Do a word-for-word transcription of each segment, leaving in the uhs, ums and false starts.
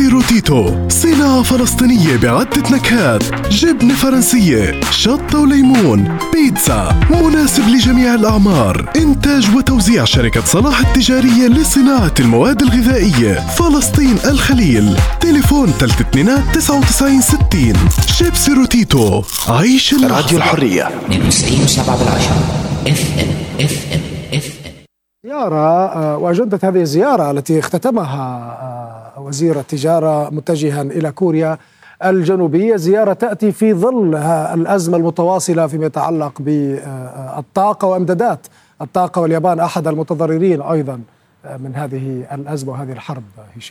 شيبسي روتيتو، صناعة فلسطينية بعدة نكهات، جبنة فرنسية، شطة وليمون، بيتزا، مناسب لجميع الأعمار. إنتاج وتوزيع شركة صلاح التجارية لصناعة المواد الغذائية، فلسطين الخليل. تليفون ثلاثة اثنين تسعة تسعين ستين. شيبسي روتيتو، عيش اللحظة. راديو الحرية اثنين وتسعين وسبعة بالعشرة اف ام اف ام اف ام. زيارة وأجندة هذه الزيارة التي اختتمها وزير التجارة متجها إلى كوريا الجنوبية، زيارة تأتي في ظل الأزمة المتواصلة فيما يتعلق بالطاقة وإمدادات الطاقة، واليابان أحد المتضررين أيضا من هذه الأزمة وهذه الحرب. هشام.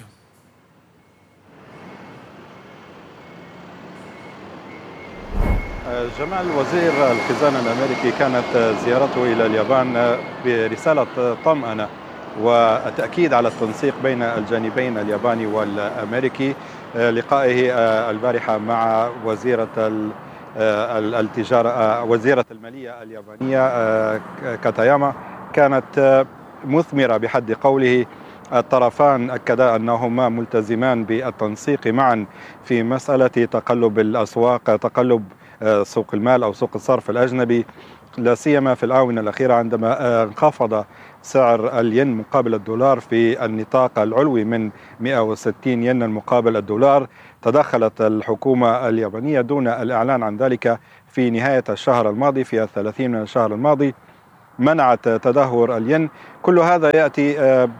جمال وزير الخزانة الأمريكي كانت زيارته إلى اليابان برسالة طمأنة وتأكيد على التنسيق بين الجانبين الياباني والأمريكي. لقائه البارحة مع وزيرة التجارة وزيرة المالية اليابانية كاتاياما كانت مثمرة بحد قوله. الطرفان أكدا أنهما ملتزمان بالتنسيق معا في مسألة تقلب الأسواق، تقلب سوق المال أو سوق الصرف الأجنبي، لا سيما في الآونة الأخيرة عندما انخفض سعر الين مقابل الدولار في النطاق العلوي من مئة وستين ين مقابل الدولار. تدخلت الحكومة اليابانية دون الإعلان عن ذلك في نهاية الشهر الماضي، في الثلاثين من الشهر الماضي، منعت تدهور الين. كل هذا يأتي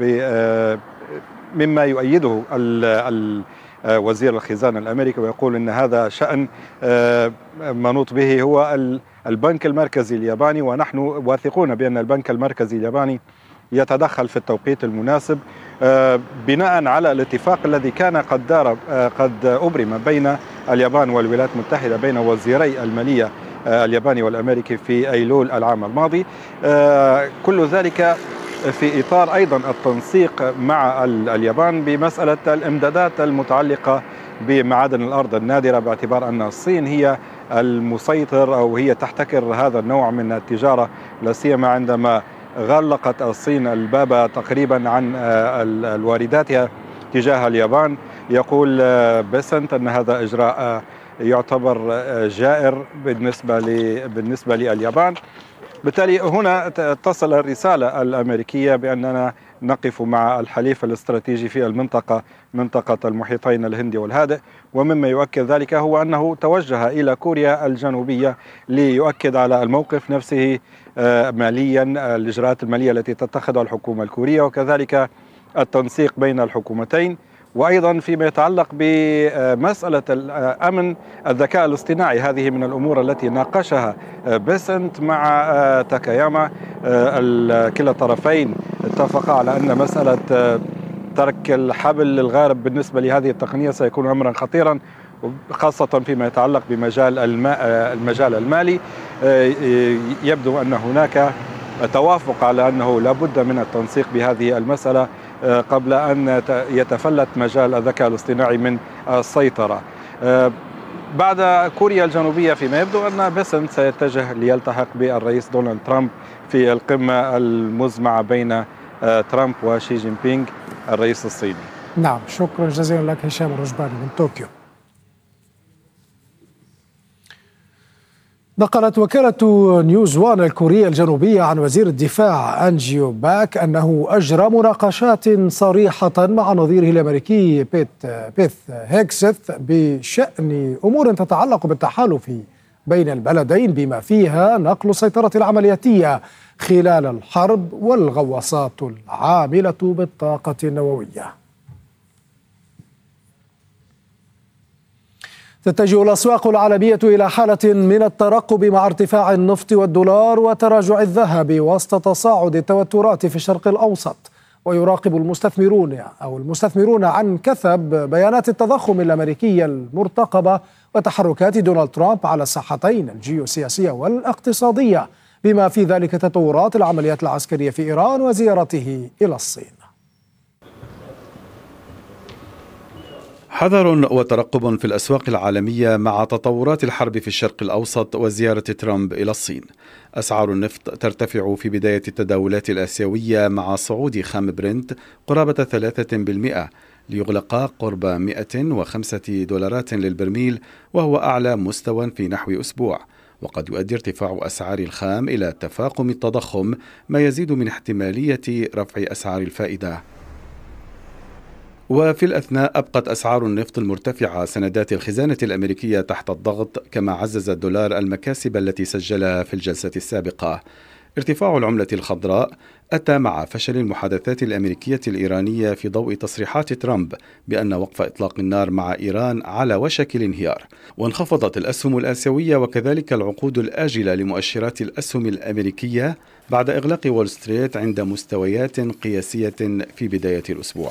مما يؤيده وزير الخزانة الأمريكي ويقول أن هذا شأن منوط به هو البنك المركزي الياباني، ونحن واثقون بأن البنك المركزي الياباني يتدخل في التوقيت المناسب بناء على الاتفاق الذي كان قد دار قد أبرم بين اليابان والولايات المتحدة، بين وزيري المالية الياباني والأمريكي في أيلول العام الماضي. كل ذلك في إطار أيضا التنسيق مع اليابان بمسألة الإمدادات المتعلقة بمعادن الأرض النادرة، باعتبار أن الصين هي المسيطر أو هي تحتكر هذا النوع من التجارة، لا سيما عندما غلقت الصين الباب تقريبا عن الوارداتها تجاه اليابان. يقول بيسنت أن هذا إجراء يعتبر جائر بالنسبة بالنسبة لليابان. بالتالي هنا تصل الرسالة الأمريكية بأننا نقف مع الحليف الاستراتيجي في المنطقة، منطقة المحيطين الهندي والهادئ. ومما يؤكد ذلك هو أنه توجه إلى كوريا الجنوبية ليؤكد على الموقف نفسه ماليا، الإجراءات المالية التي تتخذها الحكومة الكورية، وكذلك التنسيق بين الحكومتين. وأيضا فيما يتعلق بمسألة أمن الذكاء الاصطناعي، هذه من الأمور التي ناقشها بيسنت مع تاكاياما. كلا الطرفين اتفقا على أن مسألة ترك الحبل للغارب بالنسبة لهذه التقنية سيكون أمرا خطيرا، خاصة فيما يتعلق بمجال المجال المالي. يبدو أن هناك توافق على أنه لا بد من التنسيق بهذه المسألة قبل أن يتفلت مجال الذكاء الاصطناعي من السيطرة. بعد كوريا الجنوبية فيما يبدو أن بيسنت سيتجه ليلتحق بالرئيس دونالد ترامب في القمة المزمعة بين ترامب وشي جين بينغ الرئيس الصيني. نعم، شكرا جزيلا لك هشام الرجباني من طوكيو. نقلت وكالة نيوز وان الكورية الجنوبية عن وزير الدفاع أن جيو باك أنه أجرى مناقشات صريحة مع نظيره الأمريكي بيت بيث هيكسث بشأن أمور تتعلق بالتحالف بين البلدين، بما فيها نقل السيطرة العملياتية خلال الحرب والغواصات العاملة بالطاقة النووية. تتجه الأسواق العالمية إلى حالة من الترقب مع ارتفاع النفط والدولار وتراجع الذهب وسط تصاعد التوترات في الشرق الأوسط. ويراقب المستثمرون أو المستثمرون عن كثب بيانات التضخم الأمريكية المرتقبة وتحركات دونالد ترامب على الساحتين الجيوسياسية والاقتصادية، بما في ذلك تطورات العمليات العسكرية في إيران وزيارته إلى الصين. حذر وترقب في الأسواق العالمية مع تطورات الحرب في الشرق الأوسط وزيارة ترامب إلى الصين. أسعار النفط ترتفع في بداية التداولات الآسيوية مع صعود خام برنت قرابة ثلاثة بالمئة ليغلق قرب مئة وخمسة دولارات للبرميل، وهو أعلى مستوى في نحو أسبوع. وقد يؤدي ارتفاع أسعار الخام إلى تفاقم التضخم، ما يزيد من احتمالية رفع أسعار الفائدة. وفي الأثناء أبقت أسعار النفط المرتفعة سندات الخزانة الأمريكية تحت الضغط، كما عزز الدولار المكاسب التي سجلها في الجلسة السابقة. ارتفاع العملة الخضراء أتى مع فشل المحادثات الأمريكية الإيرانية في ضوء تصريحات ترامب بأن وقف إطلاق النار مع إيران على وشك الانهيار. وانخفضت الأسهم الآسيوية وكذلك العقود الآجلة لمؤشرات الأسهم الأمريكية بعد إغلاق وول ستريت عند مستويات قياسية في بداية الأسبوع.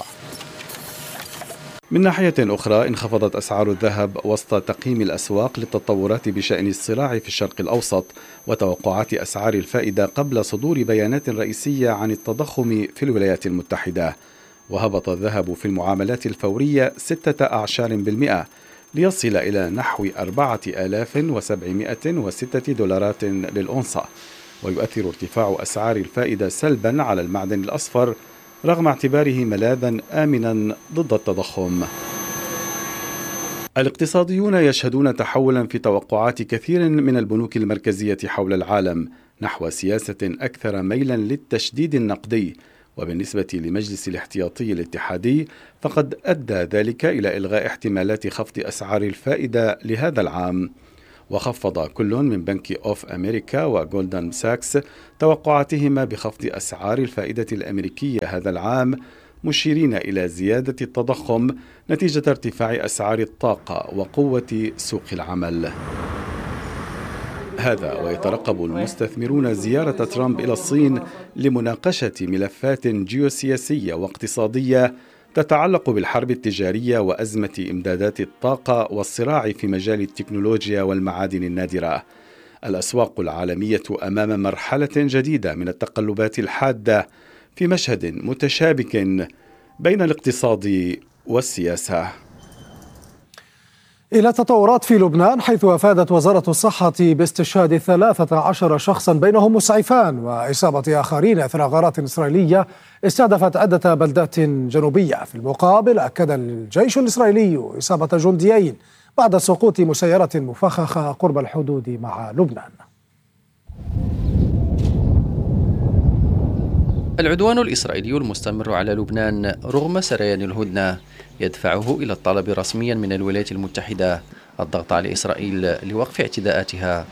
من ناحية أخرى، انخفضت أسعار الذهب وسط تقييم الأسواق للتطورات بشأن الصراع في الشرق الأوسط وتوقعات أسعار الفائدة قبل صدور بيانات رئيسية عن التضخم في الولايات المتحدة. وهبط الذهب في المعاملات الفورية ستة أعشار بالمئة ليصل إلى نحو أربعة آلاف وسبعمئة وستة دولارات للأونصة. ويؤثر ارتفاع أسعار الفائدة سلبا على المعدن الأصفر رغم اعتباره ملاذا آمنا ضد التضخم. الاقتصاديون يشهدون تحولا في توقعات كثير من البنوك المركزية حول العالم نحو سياسة أكثر ميلا للتشديد النقدي. وبالنسبة لمجلس الاحتياطي الاتحادي فقد أدى ذلك إلى إلغاء احتمالات خفض أسعار الفائدة لهذا العام. وخفض كل من بنك أوف أمريكا وجولدمان ساكس توقعاتهما بخفض أسعار الفائدة الأمريكية هذا العام، مشيرين إلى زيادة التضخم نتيجة ارتفاع أسعار الطاقة وقوة سوق العمل. هذا ويترقب المستثمرون زيارة ترامب إلى الصين لمناقشة ملفات جيوسياسية واقتصادية تتعلق بالحرب التجارية وأزمة إمدادات الطاقة والصراع في مجال التكنولوجيا والمعادن النادرة. الأسواق العالمية أمام مرحلة جديدة من التقلبات الحادة في مشهد متشابك بين الاقتصاد والسياسة. إلى تطورات في لبنان، حيث أفادت وزارة الصحة باستشهاد ثلاثة عشر شخصا بينهم مسعفان وإصابة آخرين أثر غارات إسرائيلية استهدفت عدة بلدات جنوبية. في المقابل، أكد الجيش الإسرائيلي إصابة جنديين بعد سقوط مسيرة مفخخة قرب الحدود مع لبنان. العدوان الإسرائيلي المستمر على لبنان رغم سريان الهدنة يدفعه إلى الطلب رسميا من الولايات المتحدة الضغط على إسرائيل لوقف اعتداءاتها،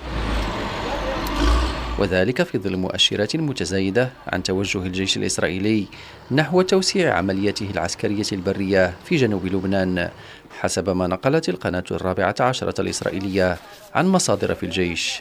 وذلك في ظل مؤشرات متزايدة عن توجه الجيش الإسرائيلي نحو توسيع عملياته العسكرية البرية في جنوب لبنان، حسب ما نقلت القناة الرابعة عشرة الإسرائيلية عن مصادر في الجيش.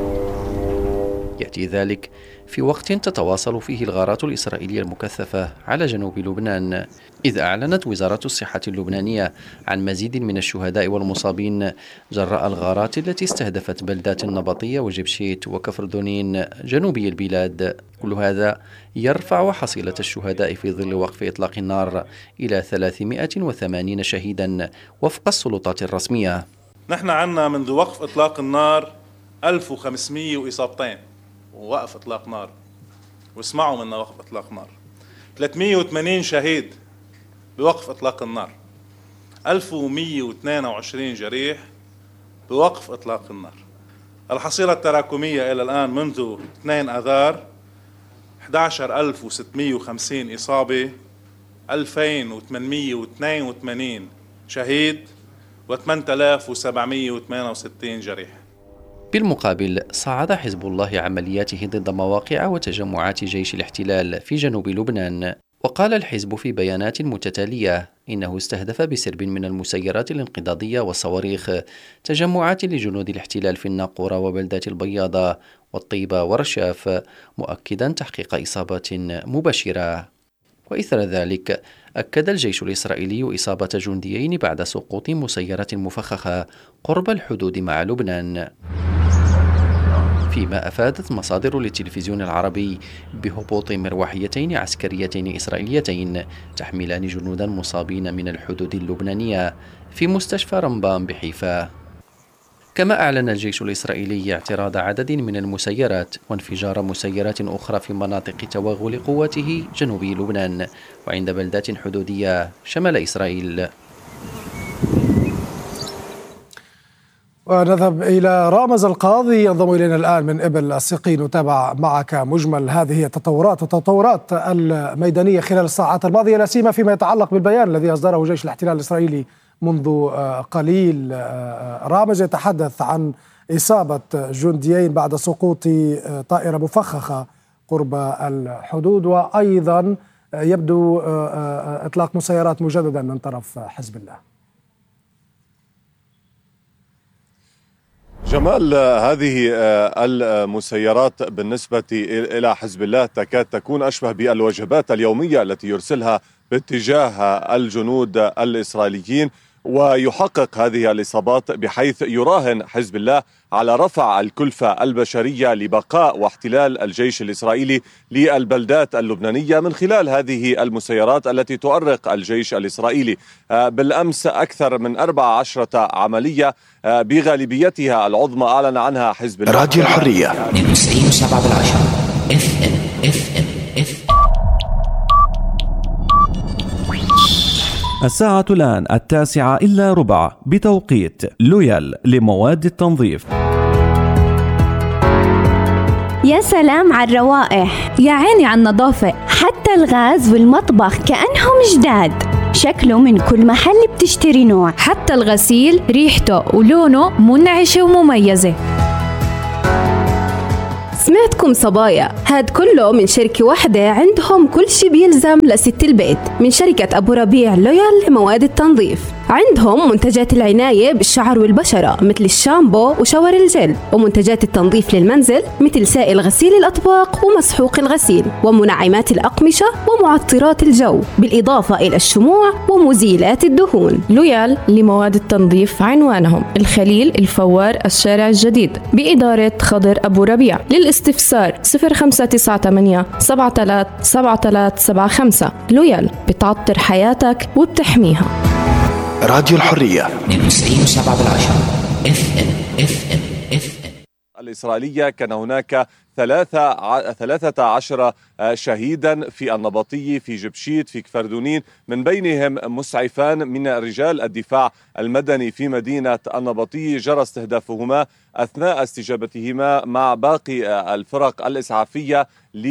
يأتي ذلك في وقت تتواصل فيه الغارات الإسرائيلية المكثفة على جنوب لبنان، إذ أعلنت وزارة الصحة اللبنانية عن مزيد من الشهداء والمصابين جراء الغارات التي استهدفت بلدات النبطية وجبشيت وكفر دونين جنوبي البلاد. كل هذا يرفع حصيلة الشهداء في ظل وقف إطلاق النار إلى ثلاثمئة وثمانين شهيدا وفق السلطات الرسمية. نحن عنا منذ وقف إطلاق النار ألف وخمسمئة وإصابتين ووقف إطلاق نار، واسمعوا منا وقف إطلاق نار، ثلاثمئة وثمانين شهيد بوقف إطلاق النار، ألف ومئة واثنين وعشرين جريح بوقف إطلاق النار. الحصيلة التراكمية إلى الآن منذ اثنين آذار أحد عشر ألف وستمئة وخمسين إصابة، ألفين وثمانمئة واثنين وثمانين شهيد وثمانية آلاف وسبعمئة وثمانية وستين جريح. بالمقابل، صعد حزب الله عملياته ضد مواقع وتجمعات جيش الاحتلال في جنوب لبنان. وقال الحزب في بيانات متتالية إنه استهدف بسرب من المسيرات الانقضاضية والصواريخ تجمعات لجنود الاحتلال في الناقورة وبلدات البياضة والطيبة ورشاف، مؤكدا تحقيق إصابات مباشرة. وإثر ذلك أكد الجيش الإسرائيلي إصابة جنديين بعد سقوط مسيرة مفخخة قرب الحدود مع لبنان، فيما أفادت مصادر للتلفزيون العربي بهبوط مروحيتين عسكريتين إسرائيليتين تحملان جنودا مصابين من الحدود اللبنانية في مستشفى رمبان بحيفا. كما أعلن الجيش الإسرائيلي اعتراض عدد من المسيرات وانفجار مسيرات أخرى في مناطق توغل قواته جنوبي لبنان وعند بلدات حدودية شمال إسرائيل. ونذهب إلى رامز القاضي ينضم إلينا الآن من إبل السقي. نتابع معك مجمل هذه التطورات والتطورات الميدانية خلال الساعات الماضية، لا سيما فيما يتعلق بالبيان الذي أصدره جيش الاحتلال الإسرائيلي منذ قليل. رامز يتحدث عن إصابة جنديين بعد سقوط طائرة مفخخة قرب الحدود، وأيضا يبدو إطلاق مسيرات مجددا من طرف حزب الله. جمال، هذه المسيرات بالنسبة إلى حزب الله تكاد تكون أشبه بالوجبات اليومية التي يرسلها باتجاه الجنود الإسرائيليين، ويحقق هذه الإصابات بحيث يراهن حزب الله على رفع الكلفة البشرية لبقاء واحتلال الجيش الإسرائيلي للبلدات اللبنانية من خلال هذه المسيرات التي تؤرق الجيش الإسرائيلي. بالأمس أكثر من أربع عشرة عملية بغالبيتها العظمى أعلن عنها حزب الله. راديو الحرية من تسعين وسبعة بالعشرة اف ام اف ام اف ام. الساعة الآن التاسعة إلا ربع بتوقيت لويال لمواد التنظيف. يا سلام على الروائح، يا عيني على النظافة، حتى الغاز والمطبخ كأنهم جداد. شكله من كل محل بتشتري نوع، حتى الغسيل ريحته ولونه منعشة ومميزة. سمعتكم صبايا، هاد كله من شركة واحدة عندهم كل شي بيلزم لست البيت، من شركة أبو ربيع لويال لمواد التنظيف. عندهم منتجات العناية بالشعر والبشرة مثل الشامبو وشاور الجل، ومنتجات التنظيف للمنزل مثل سائل غسيل الأطباق ومسحوق الغسيل، ومنعمات الأقمشة ومعطرات الجو، بالإضافة إلى الشموع ومزيلات الدهون. لويال لمواد التنظيف عنوانهم الخليل الفوار الشارع الجديد بإدارة خضر أبو ربيع. للاستفسار صفر خمسة تسعة ثمانية سبعة ثلاثة سبعة ثلاثة سبعة خمسة. لويال بتعطر حياتك وبتحميها. راديو الحرية من تسعين وسبعة بالعشرة اف ام اف ام اف ام. الإسرائيلية كان هناك ثلاثة ثلاثة عشر شهيدا في النبطي، في جبشيت، في كفردونين، من بينهم مسعفان من رجال الدفاع المدني في مدينة النبطي جرى استهدافهما أثناء استجابتهما مع باقي الفرق الإسعافية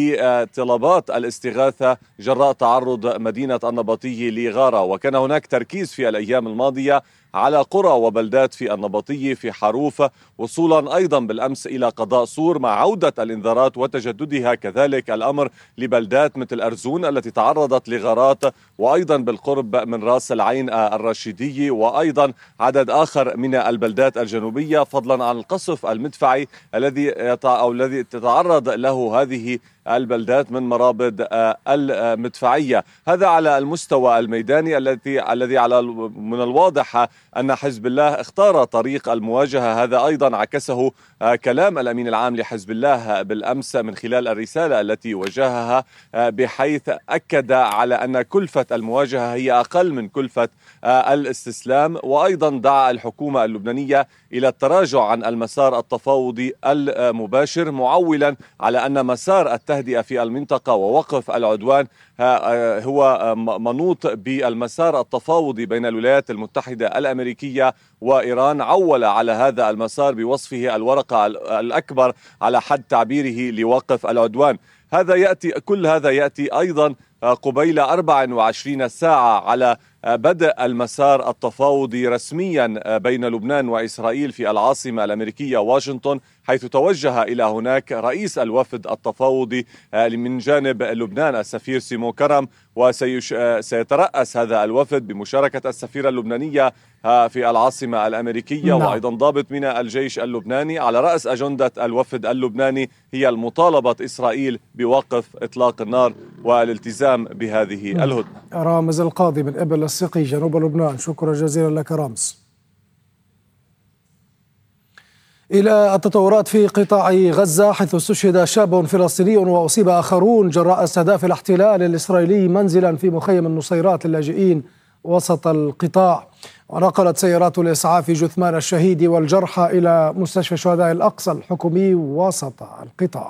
لطلبات الاستغاثة جراء تعرض مدينة النبطي لغارة. وكان هناك تركيز في الأيام الماضية على قرى وبلدات في النبطي، في حروف، وصولا أيضا بالأمس إلى قضاء صور مع عودة الإنذارات وتجددها كذلك الأمر لبلدات مثل أرزون التي تعرضت لغارات، وأيضا بالقرب من رأس العين الرشيدية، وأيضا عدد آخر من البلدات الجنوبية، فضلا عن القصف المدفعي الذي أو الذي تتعرض له هذه البلدات من مرابط المدفعية. هذا على المستوى الميداني الذي الذي على من الواضح أن حزب الله اختار طريق المواجهة. هذا أيضا عكسه كلام الأمين العام لحزب الله بالأمس من خلال الرسالة التي وجهها، بحيث أكد على أن كلفة المواجهة هي أقل من كلفة الاستسلام، وأيضا دعا الحكومة اللبنانية إلى التراجع عن المسار التفاوضي المباشر، معولا على أن مسار التهدئة في المنطقة ووقف العدوان هو منوط بالمسار التفاوضي بين الولايات المتحدة الأمريكية وإيران. عول على هذا المسار بوصفه الورقة الأكبر على حد تعبيره لوقف العدوان. هذا يأتي كل هذا يأتي أيضا قبيل أربع وعشرين ساعة على بدء المسار التفاوضي رسميا بين لبنان وإسرائيل في العاصمة الأمريكية واشنطن، حيث توجه إلى هناك رئيس الوفد التفاوضي من جانب لبنان السفير سيمون كرم، وسيترأس هذا الوفد بمشاركة السفيرة اللبنانية في العاصمة الأمريكية نعم. وأيضا ضابط من الجيش اللبناني. على رأس أجندة الوفد اللبناني هي المطالبة إسرائيل بوقف إطلاق النار والالتزام بهذه نعم. الهدنة. رامز القاضي من إبل السقي جنوب لبنان، شكرا جزيلا لك رامز. إلى التطورات في قطاع غزة، حيث استشهد شاب فلسطيني وأصيب آخرون جراء استهداف الاحتلال الإسرائيلي منزلا في مخيم النصيرات للاجئين وسط القطاع. ونقلت سيارات الإسعاف جثمان الشهيد والجرحى إلى مستشفى شهداء الأقصى الحكومي وسط القطاع.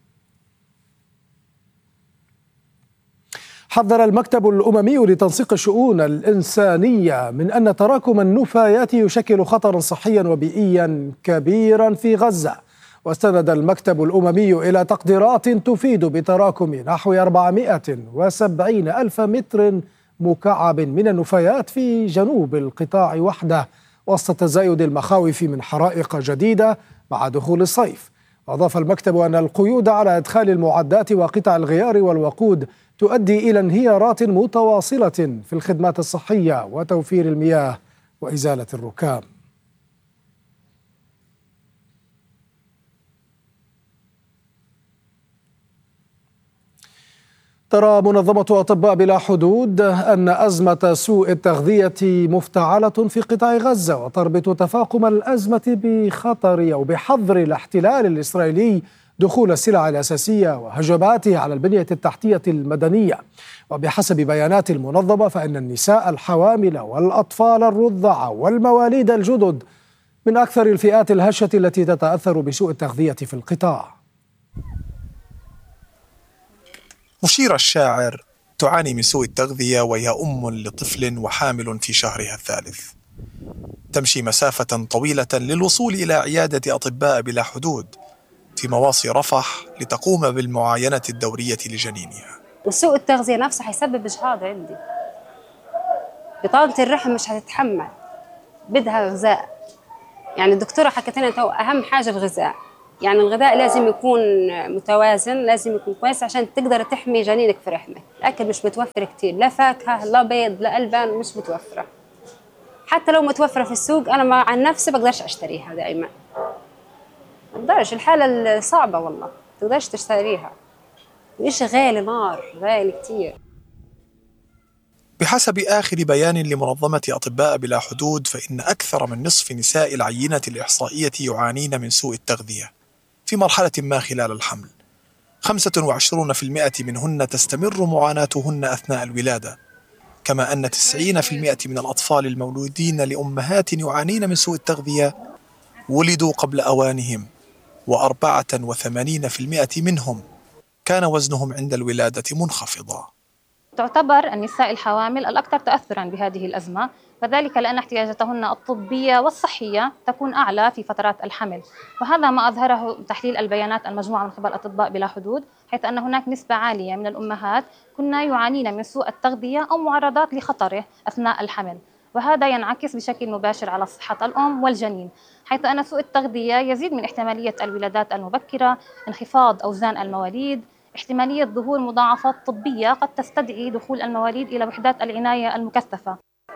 حذر المكتب الأممي لتنسيق الشؤون الإنسانية من أن تراكم النفايات يشكل خطرا صحيا وبيئيا كبيرا في غزة. واستند المكتب الأممي إلى تقديرات تفيد بتراكم نحو أربعمائة وسبعين ألف متر مكعب من النفايات في جنوب القطاع وحده، وسط تزايد المخاوف من حرائق جديدة مع دخول الصيف. وأضاف المكتب أن القيود على إدخال المعدات وقطع الغيار والوقود تؤدي إلى انهيارات متواصلة في الخدمات الصحية وتوفير المياه وإزالة الركام. ترى منظمة أطباء بلا حدود أن أزمة سوء التغذية مفتعلة في قطاع غزة، وتربط تفاقم الأزمة بخطر أو بحظر الاحتلال الإسرائيلي دخول السلع الأساسية وهجماته على البنية التحتية المدنية. وبحسب بيانات المنظمة فإن النساء الحوامل والأطفال الرضع والمواليد الجدد من أكثر الفئات الهشة التي تتأثر بسوء التغذية في القطاع. مشير الشاعر تعاني من سوء التغذية وهي أم لطفل وحامل في شهرها الثالث. تمشي مسافة طويلة للوصول إلى عيادة أطباء بلا حدود في مواصي رفح لتقوم بالمعاينة الدورية لجنينها. وسوء التغذية نفسه حيسبب إجهاض عندي. بطانة الرحم مش هتتحمل، بدها غذاء. يعني الدكتورة حكت لنا أهم حاجة الغذاء، يعني الغذاء لازم يكون متوازن، لازم يكون كويس عشان تقدر تحمي جنينك في رحمه. الأكل مش متوفر كتير، لا فاكهة لا بيض لا ألبان، مش متوفرة. حتى لو متوفرة في السوق أنا عن نفسي بقدرش أشتريها دائما. ما بقدرش، الحالة صعبة والله، تقدرش تشتريها. إيش غالي نار، غالي كتير. بحسب آخر بيان لمنظمة أطباء بلا حدود فإن أكثر من نصف نساء العينة الإحصائية يعانين من سوء التغذية في مرحلة ما خلال الحمل. خمسة وعشرين بالمئة منهن تستمر معاناتهن أثناء الولادة، كما أن تسعين بالمئة من الأطفال المولودين لأمهات يعانين من سوء التغذية ولدوا قبل أوانهم، وأربعة وثمانين بالمئة منهم كان وزنهم عند الولادة منخفضا. تعتبر النساء الحوامل الأكثر تأثراً بهذه الأزمة، وذلك لأن احتياجاتهن الطبية والصحية تكون أعلى في فترات الحمل. وهذا ما أظهره تحليل البيانات المجموعة من قبل أطباء بلا حدود، حيث أن هناك نسبة عالية من الأمهات كنا يعانين من سوء التغذية أو معرضات لخطره أثناء الحمل، وهذا ينعكس بشكل مباشر على صحة الأم والجنين، حيث أن سوء التغذية يزيد من احتمالية الولادات المبكرة، انخفاض أوزان المواليد، احتمالية ظهور مضاعفات طبية قد تستدعي دخول المواليد إلى وحدات العناية المكثفة.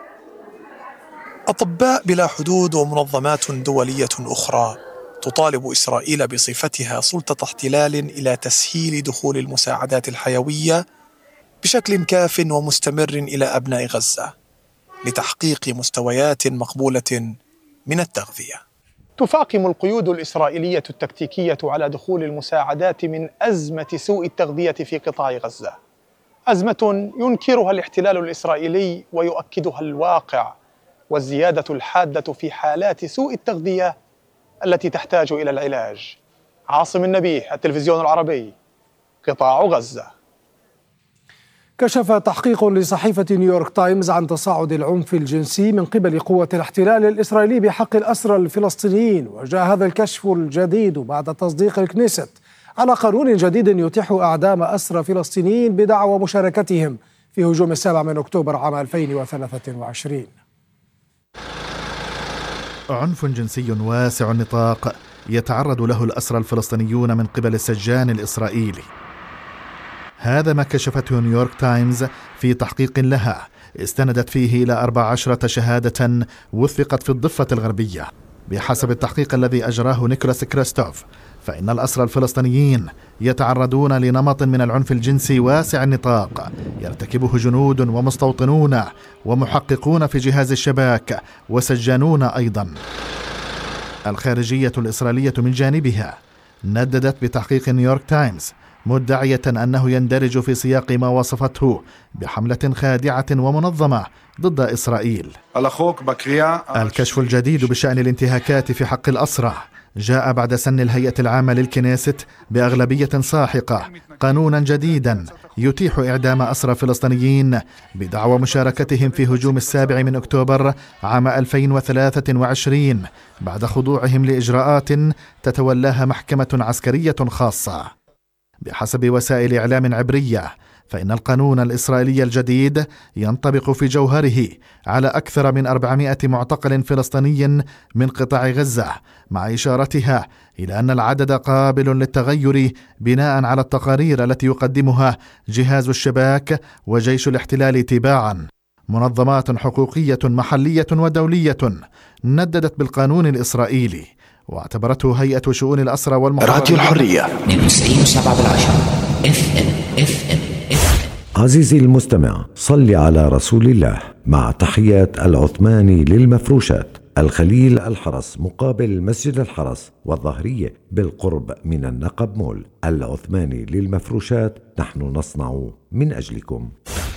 أطباء بلا حدود ومنظمات دولية أخرى تطالب إسرائيل بصفتها سلطة احتلال إلى تسهيل دخول المساعدات الحيوية بشكل كاف ومستمر إلى أبناء غزة لتحقيق مستويات مقبولة من التغذية. تفاقم القيود الإسرائيلية التكتيكية على دخول المساعدات من أزمة سوء التغذية في قطاع غزة، أزمة ينكرها الاحتلال الإسرائيلي ويؤكدها الواقع والزيادة الحادة في حالات سوء التغذية التي تحتاج إلى العلاج. عاصم النبيه، التلفزيون العربي، قطاع غزة. كشف تحقيق لصحيفة نيويورك تايمز عن تصاعد العنف الجنسي من قبل قوة الاحتلال الإسرائيلي بحق الأسرى الفلسطينيين، وجاء هذا الكشف الجديد بعد تصديق الكنيست على قانون جديد يتيح إعدام أسرى فلسطينيين بدعوى مشاركتهم في هجوم السابع من أكتوبر عام ألفين وثلاثة وعشرين. عنف جنسي واسع النطاق يتعرض له الأسرى الفلسطينيون من قبل السجان الإسرائيلي. هذا ما كشفته نيويورك تايمز في تحقيق لها استندت فيه إلى أربع عشرة شهادة وثقت في الضفة الغربية. بحسب التحقيق الذي أجراه نيكولاس كريستوف فإن الأسرى الفلسطينيين يتعرضون لنمط من العنف الجنسي واسع النطاق يرتكبه جنود ومستوطنون ومحققون في جهاز الشباك وسجانون أيضا. الخارجية الإسرائيلية من جانبها نددت بتحقيق نيويورك تايمز مدعية أنه يندرج في سياق ما وصفته بحملة خادعة ومنظمة ضد إسرائيل. الكشف الجديد بشأن الانتهاكات في حق الأسرى جاء بعد سن الهيئة العامة للكنيست بأغلبية ساحقة قانونا جديدا يتيح إعدام أسرى فلسطينيين بدعوى مشاركتهم في هجوم السابع من أكتوبر عام ألفين وثلاثة وعشرين بعد خضوعهم لإجراءات تتولاها محكمة عسكرية خاصة. بحسب وسائل إعلام عبرية فإن القانون الإسرائيلي الجديد ينطبق في جوهره على أكثر من أربعمائة معتقل فلسطيني من قطاع غزة، مع إشارتها إلى أن العدد قابل للتغير بناء على التقارير التي يقدمها جهاز الشباك وجيش الاحتلال تباعا. منظمات حقوقية محلية ودولية نددت بالقانون الإسرائيلي، واعتبرته هيئة شؤون الأسرى والمحررين. راديو الحرية اثنين وتسعين سبعة بالعشرة اف ام اف ام. عزيزي المستمع، صل على رسول الله. مع تحيات العثماني للمفروشات، الخليل الحرس مقابل مسجد الحرس والظهرية بالقرب من النقب مول. العثماني للمفروشات، نحن نصنع من أجلكم.